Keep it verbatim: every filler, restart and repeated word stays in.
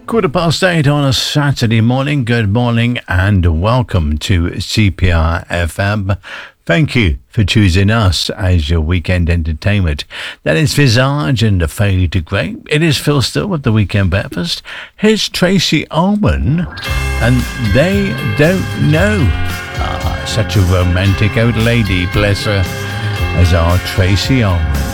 Quarter past eight on a Saturday morning. Good morning and welcome to C P R F M. Thank you for choosing us as your weekend entertainment. That is Visage and the Fade to Grey. It is Phil Still with the Weekend Breakfast. Here's Tracy Ullman and They Don't Know. Ah, such a romantic old lady, bless her, as our Tracy Ullman.